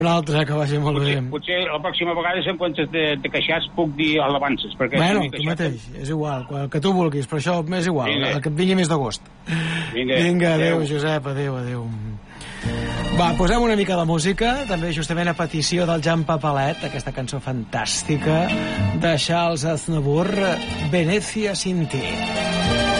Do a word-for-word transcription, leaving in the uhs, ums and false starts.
Una altra, que vagi molt potser, bé. Potser la pròxima vegada, si en comptes de, de queixats, puc dir alabances. Bueno, tu mateix, és igual, el que tu vulguis, però això és igual, Vinga. El que et vingui més de gust. Vinga, Vinga adéu, adéu, Josep, adéu, adéu. Va, posem una mica de música, també justament a petició del Jan Papalet, aquesta cançó fantàstica de Charles Aznavour, Venecia sin ti.